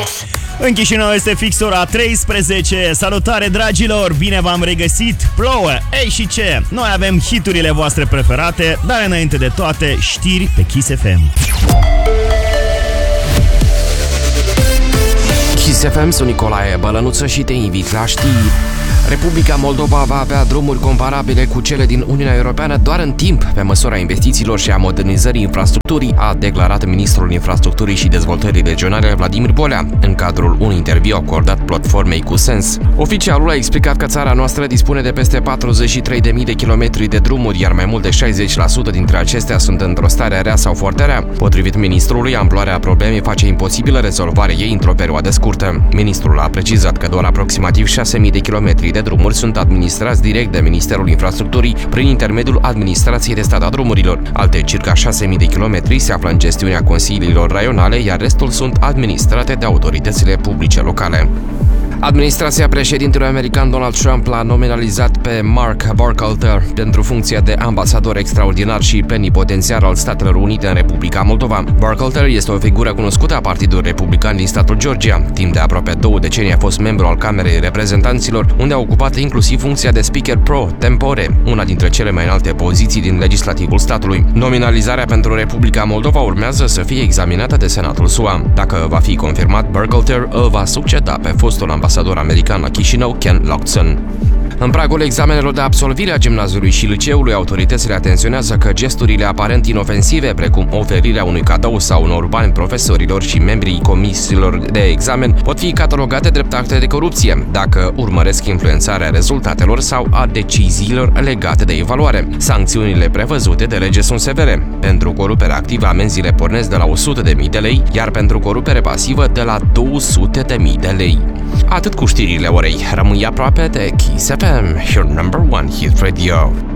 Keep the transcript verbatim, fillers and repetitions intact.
Kiss. În Chișinău este fix ora treisprezece. Salutare, dragilor! Bine v-am regăsit! Plouă! Ei și ce? Noi avem hiturile voastre preferate, dar înainte de toate, știri pe Kiss F M. Kiss F M, sunt Nicolae Bălănuță și te invit la știri. Republica Moldova va avea drumuri comparabile cu cele din Uniunea Europeană doar în timp, pe măsura investițiilor și a modernizării infrastructurii, a declarat ministrul Infrastructurii și Dezvoltării Regionale Vladimir Bolea, în cadrul unui interviu acordat platformei Cu Sens. Oficialul a explicat că țara noastră dispune de peste patruzeci și trei de mii de kilometri de drumuri, iar mai mult de șaizeci la sută dintre acestea sunt într-o stare rea sau foarte rea. Potrivit ministrului, amploarea problemei face imposibilă rezolvarea ei într-o perioadă scurtă. Ministrul a precizat că doar aproximativ șase mii de kilometri de drumuri sunt administrați direct de Ministerul Infrastructurii prin intermediul Administrației de Stat a Drumurilor. Alte circa șase mii de kilometri se află în gestiunea consiliilor raionale, iar restul sunt administrate de autoritățile publice locale. Administrația președintelui american Donald Trump l-a nominalizat pe Mark Burkhalter pentru funcția de ambasador extraordinar și plenipotențiar al Statelor Unite în Republica Moldova. Burkhalter este o figură cunoscută a Partidului Republican din statul Georgia. Timp de aproape două decenii a fost membru al Camerei Reprezentanților, unde a ocupat inclusiv funcția de Speaker Pro Tempore, una dintre cele mai înalte poziții din legislativul statului. Nominalizarea pentru Republica Moldova urmează să fie examinată de Senatul S U A. Dacă va fi confirmat, Burkhalter îl va succeda pe fostul ambasador american la Chișinău, Ken Loxton. În pragul examenelor de absolvire a gimnaziului și liceului, autoritățile atenționează că gesturile aparent inofensive, precum oferirea unui cadou sau unor bani profesorilor și membrii comisiilor de examen, pot fi catalogate drept acte de corupție, dacă urmăresc influențarea rezultatelor sau a deciziilor legate de evaluare. Sancțiunile prevăzute de lege sunt severe. Pentru corupere activă, amenziile pornesc de la o sută de mii de lei, iar pentru corupere pasivă de la două sute de mii de lei. Atât cu știrile orei. Rămâi aproape de Kiss F M, your number one hit radio.